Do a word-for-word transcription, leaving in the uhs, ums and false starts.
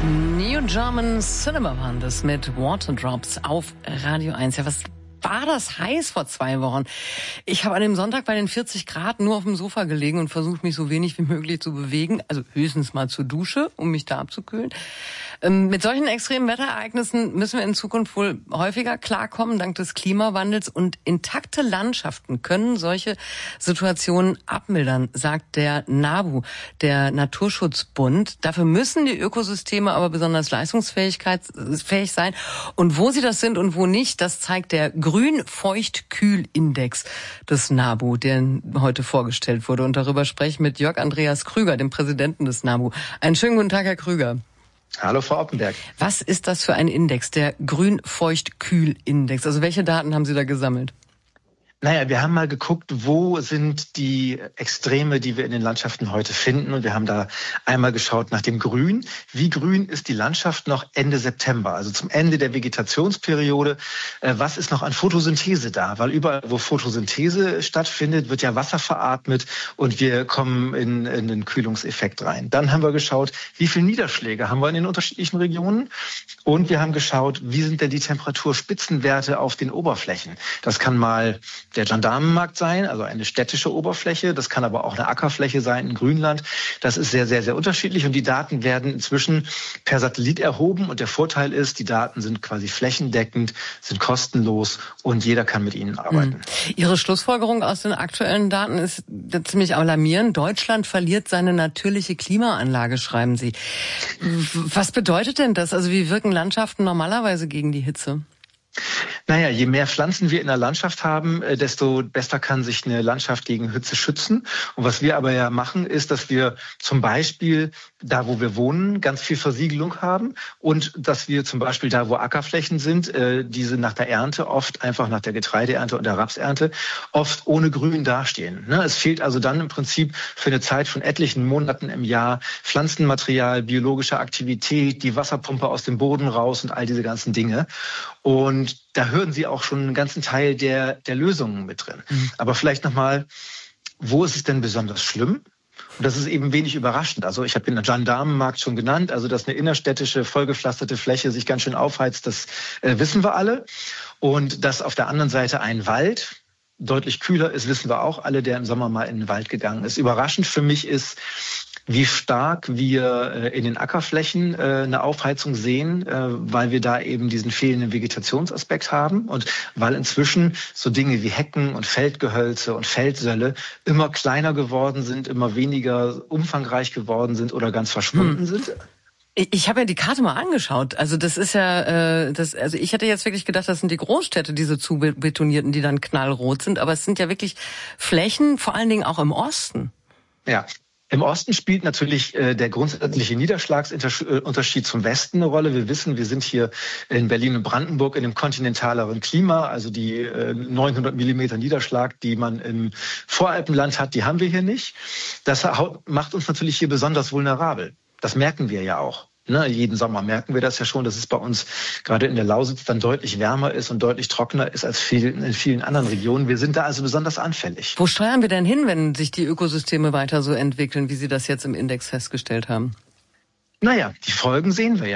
New German Cinema waren das mit Waterdrops auf Radio eins. Ja, was war das heiß vor zwei Wochen? Ich habe an dem Sonntag bei den vierzig Grad nur auf dem Sofa gelegen und versucht, mich so wenig wie möglich zu bewegen. Also höchstens mal zur Dusche, um mich da abzukühlen. Ähm, mit solchen extremen Wetterereignissen müssen wir in Zukunft wohl häufiger klarkommen, dank des Klimawandels. Und intakte Landschaften können solche Situationen abmildern, sagt der NABU, der Naturschutzbund. Dafür müssen die Ökosysteme aber besonders leistungsfähig sein. Und wo sie das sind und wo nicht, das zeigt der Grün-Feucht-Kühl-Index des NABU, der heute vorgestellt wurde. Und darüber spreche ich mit Jörg Andreas Krüger, dem Präsidenten des NABU. Einen schönen guten Tag, Herr Krüger. Hallo, Frau Oppenberg. Was ist das für ein Index, der Grün-Feucht-Kühl-Index? Also welche Daten haben Sie da gesammelt? Naja, wir haben mal geguckt, wo sind die Extreme, die wir in den Landschaften heute finden. Und wir haben da einmal geschaut nach dem Grün. Wie grün ist die Landschaft noch Ende September, also zum Ende der Vegetationsperiode? Was ist noch an Photosynthese da? Weil überall, wo Photosynthese stattfindet, wird ja Wasser veratmet und wir kommen in, in den Kühlungseffekt rein. Dann haben wir geschaut, wie viele Niederschläge haben wir in den unterschiedlichen Regionen? Und wir haben geschaut, wie sind denn die Temperaturspitzenwerte auf den Oberflächen? Das kann mal der Gendarmenmarkt sein, also eine städtische Oberfläche. Das kann aber auch eine Ackerfläche sein in Grünland. Das ist sehr, sehr, sehr unterschiedlich. Und die Daten werden inzwischen per Satellit erhoben. Und der Vorteil ist, die Daten sind quasi flächendeckend, sind kostenlos und jeder kann mit ihnen arbeiten. Ihre Schlussfolgerung aus den aktuellen Daten ist ziemlich alarmierend. Deutschland verliert seine natürliche Klimaanlage, schreiben Sie. Was bedeutet denn das? Also wie wirken Landschaften normalerweise gegen die Hitze? Naja, je mehr Pflanzen wir in der Landschaft haben, desto besser kann sich eine Landschaft gegen Hitze schützen. Und was wir aber ja machen, ist, dass wir zum Beispiel da, wo wir wohnen, ganz viel Versiegelung haben und dass wir zum Beispiel da, wo Ackerflächen sind, diese nach der Ernte oft einfach nach der Getreideernte und der Rapsernte oft ohne Grün dastehen. Es fehlt also dann im Prinzip für eine Zeit von etlichen Monaten im Jahr Pflanzenmaterial, biologische Aktivität, die Wasserpumpe aus dem Boden raus und all diese ganzen Dinge. Und da hören Sie auch schon einen ganzen Teil der, der Lösungen mit drin. Mhm. Aber vielleicht nochmal, wo ist es denn besonders schlimm? Und das ist eben wenig überraschend. Also ich habe den Gendarmenmarkt schon genannt, also dass eine innerstädtische, vollgepflasterte Fläche sich ganz schön aufheizt, das äh, wissen wir alle. Und dass auf der anderen Seite ein Wald deutlich kühler ist, wissen wir auch alle, der im Sommer mal in den Wald gegangen ist. Überraschend für mich ist, wie stark wir in den Ackerflächen eine Aufheizung sehen, weil wir da eben diesen fehlenden Vegetationsaspekt haben und weil inzwischen so Dinge wie Hecken und Feldgehölze und Feldsölle immer kleiner geworden sind, immer weniger umfangreich geworden sind oder ganz verschwunden hm. sind. Ich habe ja die Karte mal angeschaut. Also das ist ja, äh, das, also ich hätte jetzt wirklich gedacht, das sind die Großstädte, diese zubetonierten, die dann knallrot sind. Aber es sind ja wirklich Flächen, vor allen Dingen auch im Osten. Ja. Im Osten spielt natürlich äh, der grundsätzliche Niederschlagsunterschied zum Westen eine Rolle. Wir wissen, wir sind hier in Berlin und Brandenburg in einem kontinentaleren Klima. Also die äh, neunhundert Millimeter Niederschlag, die man im Voralpenland hat, die haben wir hier nicht. Das macht uns natürlich hier besonders vulnerabel. Das merken wir ja auch. Ne, jeden Sommer merken wir das ja schon, dass es bei uns gerade in der Lausitz dann deutlich wärmer ist und deutlich trockener ist als viel, in vielen anderen Regionen. Wir sind da also besonders anfällig. Wo steuern wir denn hin, wenn sich die Ökosysteme weiter so entwickeln, wie Sie das jetzt im Index festgestellt haben? Naja, die Folgen sehen wir ja.